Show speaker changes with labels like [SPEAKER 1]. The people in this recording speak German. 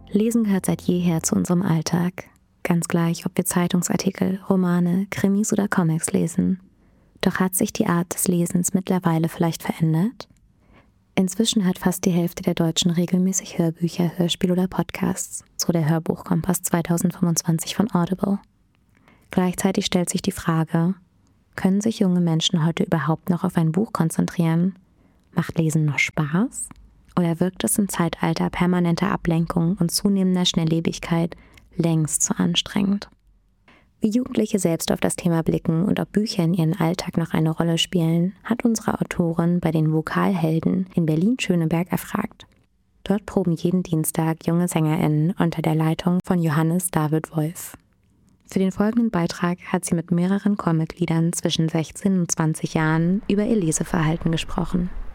[SPEAKER 1] Lesen gehört seit jeher zu unserem Alltag. Ganz gleich, ob wir Zeitungsartikel, Romane, Krimis oder Comics lesen. Doch hat sich die Art des Lesens mittlerweile vielleicht verändert? Inzwischen hört fast die Hälfte der Deutschen regelmäßig Hörbücher, Hörspiele oder Podcasts, so der Hörbuchkompass 2025 von Audible. Gleichzeitig stellt sich die Frage, können sich junge Menschen heute überhaupt noch auf ein Buch konzentrieren? Macht Lesen noch Spaß? Oder wirkt es im Zeitalter permanenter Ablenkung und zunehmender Schnelllebigkeit längst zu anstrengend? Wie Jugendliche selbst auf das Thema blicken und ob Bücher in ihren Alltag noch eine Rolle spielen, hat unsere Autorin bei den Vokalhelden in Berlin-Schöneberg erfragt. Dort proben jeden Dienstag junge SängerInnen unter der Leitung von Johannes David Wolf. Für den folgenden Beitrag hat sie mit mehreren Chormitgliedern zwischen 16 und 20 Jahren über ihr Leseverhalten gesprochen.